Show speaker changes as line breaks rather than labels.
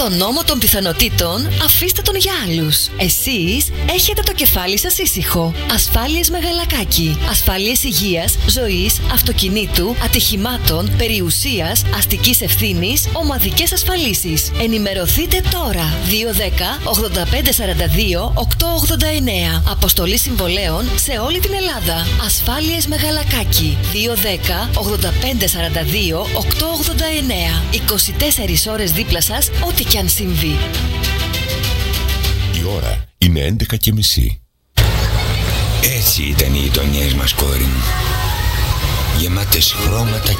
Το νόμο των πιθανότητων αφήστε τον για άλλους. Εσείς έχετε το κεφάλι σας ήσυχο. Ασφάλειες Μεγαλακάκη. Ασφάλειες υγείας, ζωής, αυτοκινήτου, ατυχημάτων, περιουσίας, αστικής ευθύνης, ομαδικές ασφαλίσεις. Ενημερωθείτε τώρα. 210-8542-889. Αποστολή συμβολέων σε όλη την Ελλάδα. Ασφάλειες Μεγαλακάκη. 210-8542-889. 24 ώρες δίπλα σας, ό,τι κι αν συμβεί.
Η ώρα είναι 11:30.
Έτσι ήταν οι γειτονιές μας, κόρη μου. Γεμάτες χρώματα